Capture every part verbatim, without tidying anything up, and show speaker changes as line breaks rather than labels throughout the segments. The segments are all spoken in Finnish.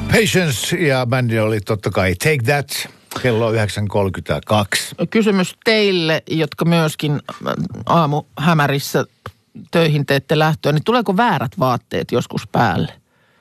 Patience ja bändi oli totta kai Take That. Kello on yhdeksän kolmekymmentäkaksi.
Kysymys teille, jotka myöskin aamuhämärissä töihin teette lähtöä, niin tuleeko väärät vaatteet joskus päälle?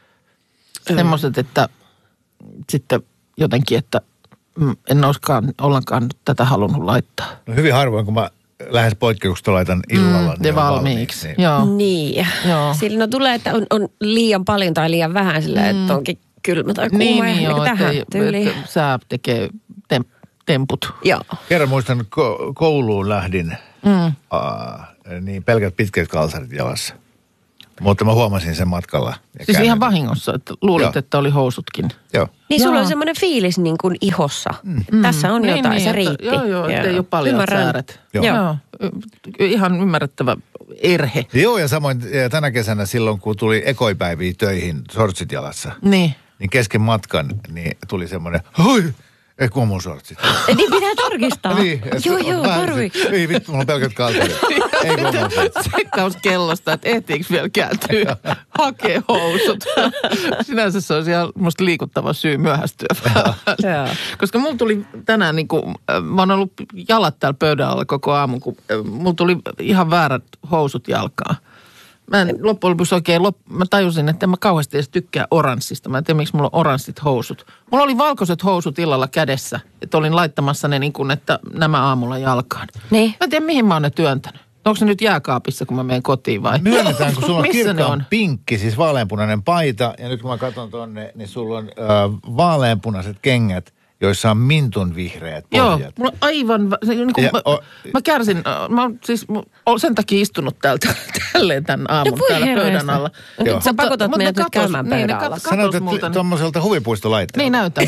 Semmoiset, että sitten jotenkin, että en olisikaan ollenkaan nyt tätä halunnut laittaa.
No hyvin harvoin, kun mä lähes poikkeuksesta laitan illalla.
Mm, niin valmiiksi.
Niin.
Joo.
Niin. Joo. Silloin tulee, että on, on liian paljon tai liian vähän sillä, mm. että onkin kylmä tai kuuma.
Niin,
ja
niin joo,
tähän
että,
tyyliin.
että sää tekee tem, temput.
Joo.
Kerran muistan, ko- kouluun lähdin, mm. uh, niin pelkät pitkät kalsarit jalassa. Mutta mä huomasin sen matkalla.
Siis käännyin. Ihan vahingossa, että luulit, joo. että oli housutkin.
Joo.
Niin sulla
joo.
on semmoinen fiilis niin kuin ihossa. Mm. Tässä on
niin,
jotain,
niin,
se
että,
riitti.
Joo, joo, ettei ole paljon
Ymmärrän.
sääret.
Joo.
Joo. joo. Ihan ymmärrettävä erhe.
Joo, ja samoin tänä kesänä silloin, kun tuli ekoipäiviä töihin sortsit jalassa.
Niin.
Niin kesken matkan niin tuli semmoinen, hui, ei kun on mun sortsit.
Niin pitää tarkistaa.
niin,
joo, joo, tarvii.
Ei vittu, mulla on pelkät kalsarit. Ei kun on mun sortsit.
Sekkaus kellosta, että ehtiinkö vielä kääntyä hakee housut. Sinänsä se olisi ihan musta liikuttava syy myöhästyä. Koska mulla tuli tänään, niin kuin, mä oon ollut jalat täällä pöydän alla koko aamun, kun mulla tuli ihan väärät housut jalkaan. Mä en loppujen lopuksi oikein, lop, mä tajusin, että en mä kauheasti edes tykkää oranssista. Mä en tiedä, miksi mulla on oranssit housut. Mulla oli valkoiset housut illalla kädessä, että olin laittamassa ne niin kuin, että nämä aamulla jalkaan.
Niin.
Mä en tiedä, mihin mä oon ne työntänyt. Onko se nyt jääkaapissa, kun mä menen kotiin vai?
Myönnetään, kun sulla on
Missä
kirkkaan
on?
pinkki, siis vaaleanpunainen paita. Ja nyt kun mä katson tonne, niin sulla on äh, vaaleanpunaiset kengät, joissa on mintun vihreät pohjat.
Joo, mulla on aivan, se, niin kuin,
Ja,
mä,
o,
mä kärsin, mä oon siis mä oon sen takia istunut täältä tälleen tämän aamun
No
täällä
herraista.
pöydän alla.
Joo.
Sä pakotat meidät nyt käymään
niin,
pöydän
ne
alla.
kat-
sanoit,
katos multa.
että
Niin,
tuommoiselta huvipuistolaitteelta.
niin näytän.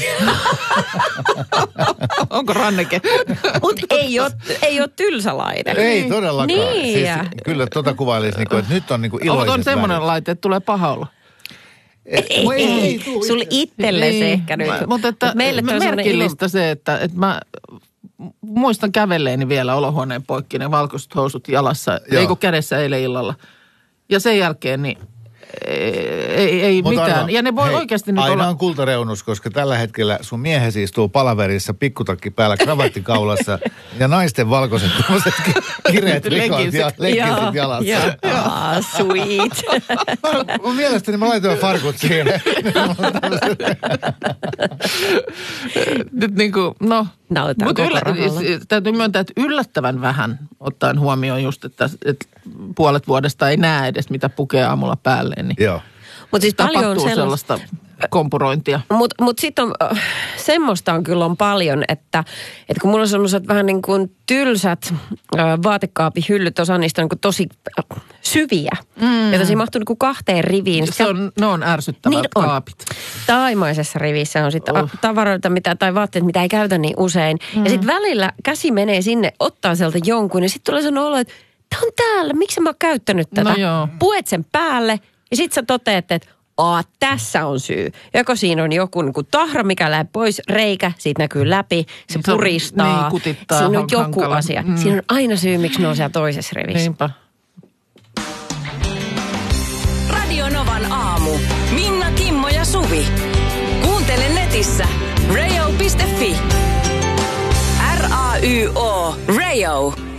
Onko ranneke?
Mutta ei ole ei oo tylsälainen.
Ei todellakaan.
Niin.
Siis, kyllä tota kuvailisi, niin kuin, että nyt on niin kuin iloiset
On semmoinen
värit.
laite, että tulee paha olla.
Ei, ei, ei, ei.
tuu
Sulle itsellesi
Niin,
ehkä nyt.
Mutta että
Mut meille
me-
toi semmoinen
merkillistä se, että, että mä muistan kävelleeni vielä olohuoneen poikki ne valkoiset housut jalassa,
Joo.
ei kun kädessä eilen illalla. Ja sen jälkeen niin ei, ei
Mut
mitään.
Arno,
Ja ne voi
hei,
oikeasti nyt
aina
olla...
on kultareunus, koska tällä hetkellä sun miehesi istuu palaverissa, pikkutakki päällä, kravatti kaulassa ja naisten valkoiset tommoset kireet rikot ja leggingsit jalassa.
Joo, ah, sweet.
Mä, mun mielestäni mä laitoin farkut siihen.
Nyt niin kuin, no...
Nautetaan
Mutta
koko
yllä,
rahalla.
siis täytyy myöntää, että yllättävän vähän ottaen huomioon just, että, että puolet vuodesta ei näe edes, mitä pukee aamulla päälle. Niin
Joo.
Mutta siis paljon on
tapahtuu
sellaista.
sellaista kompurointia.
Mutta mut sitten on, äh, semmoista on kyllä on paljon, että, että kun mulla on semmoiset vähän niin kuin tylsät äh, vaatekaapihyllyt, osa niistä on niin kuin tosi äh, syviä, mm. joita se mahtuu niin kuin kahteen riviin.
Se on, ne on ärsyttävät
niin on.
kaapit.
Taimaisessa rivissä on sitten
Oh.
oh. tavaroita mitä, tai vaatteet, mitä ei käytä niin usein. Mm. Ja sitten välillä käsi menee sinne, ottaa sieltä jonkun ja sitten tulee sellainen olo, että tämä on täällä, miksi mä oon käyttänyt tätä?
No joo.
Puet sen päälle ja sitten sä toteat, että Aa, tässä on syy. Joko siinä on joku niin kuin tahra, mikä lähtee pois, reikä, siitä näkyy läpi, se
Se on-
puristaa.
niin, kutittaa,
siinä on joku
hankala.
asia.
Mm.
Siinä on aina syy, miksi ne on siellä toisessa rivissä.
Niinpä.
Radio Novan aamu. Minna, Kimmo ja Suvi. Kuuntele netissä radio piste fi. R A Y O Radio.